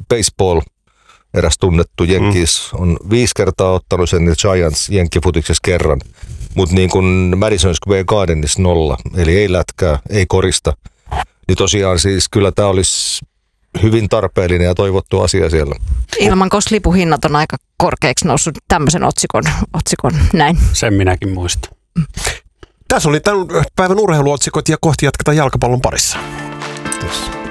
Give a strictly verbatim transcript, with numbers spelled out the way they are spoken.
Baseball, eräs tunnettu Yankees, mm. on viisi kertaa ottanut sen, Giants jenkkifutiksessa kerran. Mutta niin kuin Madison Square Gardenissa nolla, eli ei lätkää, ei korista. Niin tosiaan siis kyllä tämä olisi hyvin tarpeellinen ja toivottu asia siellä. Ilman, koska lipuhinnat on aika korkeaksi noussut tämmöisen otsikon, otsikon näin. Sen minäkin muistan. Tässä oli tämän päivän urheiluotsikot ja kohti jatketaan jalkapallon parissa. Yes.